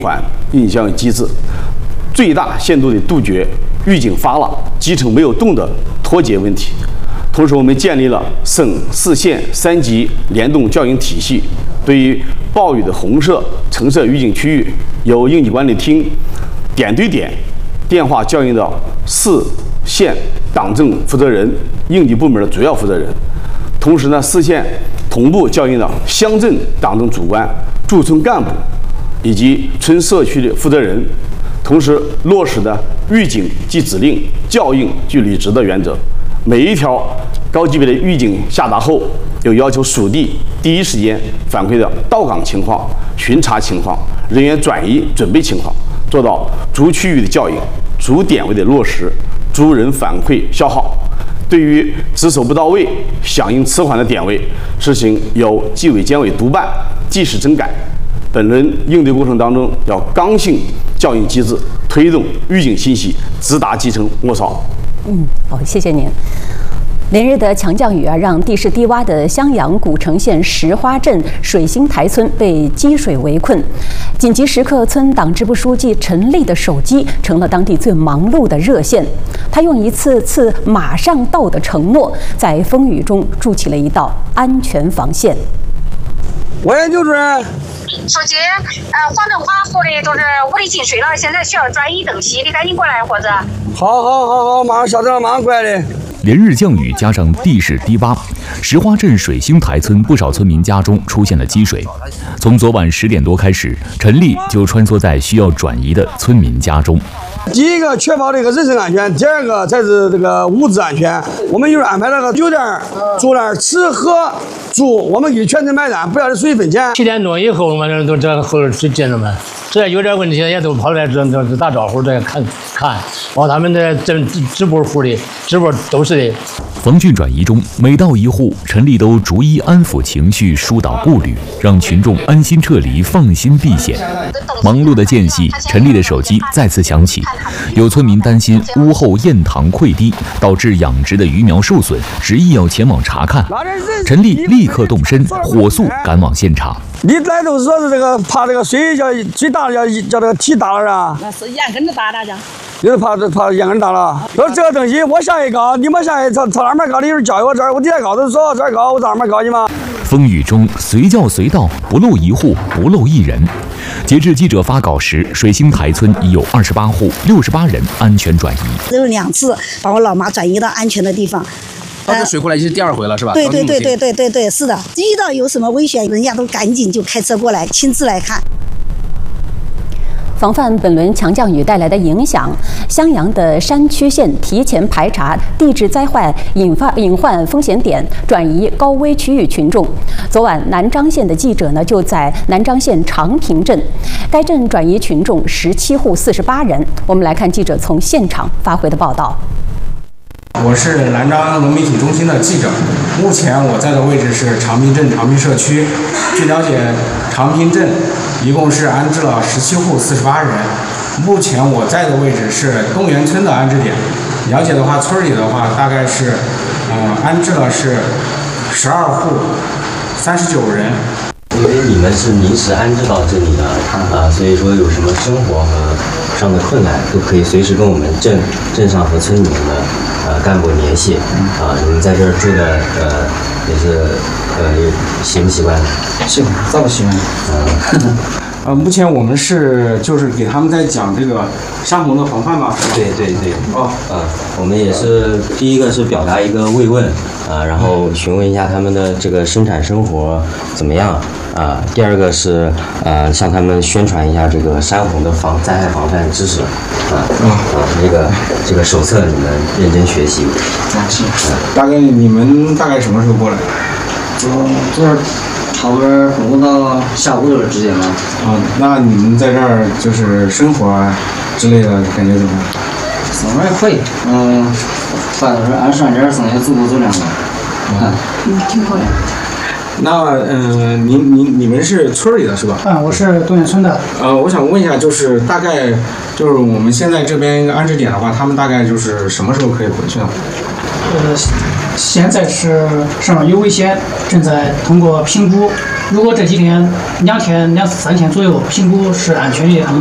缓预警效应机制，最大限度地杜绝预警发了基层没有动的脱节问题。同时，我们建立了省、市、县3级联动教应体系，对于暴雨的红色、橙色预警区域，由应急管理厅点对点电话教应的市、县党政负责人、应急部门的主要负责人。同时呢，市县同步教应的乡镇党政主官、驻村干部以及村社区的负责人，同时落实的预警即指令、教应即履职的原则。每一条高级别的预警下达后，有要求属地第一时间反馈的到岗情况、巡查情况、人员转移准备情况，做到逐区域的教应、逐点位的落实、逐人反馈消耗。对于值守不到位、响应迟缓的点位，实行由纪委监委督办、即时整改。本轮应对过程当中，要刚性教应机制，推动预警信息直达基层窝梢。 好，谢谢您。连日的强降雨让地势低洼的襄阳古城县石花镇水星台村被积水围困。紧急时刻村党支部书记陈丽的手机成了当地最忙碌的热线。他用一次次马上到的承诺，在风雨中筑起了一道安全防线。 喂，就是。 书记，黄镇华湖里都是屋里进水了，现在需要转移灯息，你赶紧过来，伙子。 好，马上下车了，马上过来的。 连日降雨加上地势低洼，石花镇水星台村不少村民家中出现了积水。从昨晚10点多开始，陈丽就穿梭在需要转移的村民家中。 第一个确保这个人身安全，第二个才是这个物资安全。我们就是安排那个酒店住那儿吃喝住，我们给全程买单，不要收1分钱。 7点多以后嘛，都这后边是进了嘛，这有点问题也都跑来这打招呼，这看，往他们的支部户里，支部都是的。 防汛转移中，每到一户，陈丽都逐一安抚情绪，疏导顾虑，让群众安心撤离，放心避险。忙碌的间隙，陈丽的手机再次响起，有村民担心屋后堰塘溃堤，导致养殖的鱼苗受损，执意要前往查看。陈丽立刻动身，火速赶往现场。 你来都是说是这个怕这个水最大的叫这个堤大了啊？ 那是眼根子大的， 就是怕眼根大了。说这个东西我下去搞，你们下去朝哪边搞？你就是教我这儿，我底下搞都说这儿搞，我到哪边搞去吗？ 风雨中随叫随到，不漏一户，不漏一人。截至记者发稿时，水星台村已有28户，68人安全转移。 有2次把我老妈转移到安全的地方。 这水过来已经是第2回了，是吧？ 对，是的。遇到有什么危险，人家都赶紧就开车过来，亲自来看。 防范本轮强降雨带来的影响，襄阳的山区县提前排查地质灾害隐患风险点，转移高危区域群众。昨晚，南漳县的记者就在南漳县长平镇，该镇转移群众17户48人。我们来看记者从现场发回的报道。 我是南漳农媒体中心的记者，目前我在的位置是长平镇长平社区。据了解，长平镇一共是安置了17户48人。目前我在的位置是东源村的安置点。了解的话，村里的话大概是，安置了是12户39人。 因为你们是临时安置到这里的所以说有什么生活和上的困难，都可以随时跟我们镇上和村里面的干部联系。你们在这儿住的也是习不习惯？ 习惯，咋不习惯？目前我们就是给他们在讲这个山洪的防范吧。 对。我们也是第一个是表达一个慰问然后询问一下他们的这个生产生活怎么样第二个是向他们宣传一下这个山洪的灾害防范知识这个手册你们认真学习。 大概你们什么时候过来？ 昨儿差不多中午到下午的时间了。 那你们在这儿就是生活之类的感觉怎么样？ 生活还可以，反正是按上点剩下足够走量的。 挺好的。 那你们是村里的是吧？ 我是东源村的。 我想问一下，就是大概就是我们现在这边安置点的话，他们大概就是什么时候可以回去呢？ 现在是上面有危险，正在通过评估， 如果这几天2天、3天左右评估是安全的，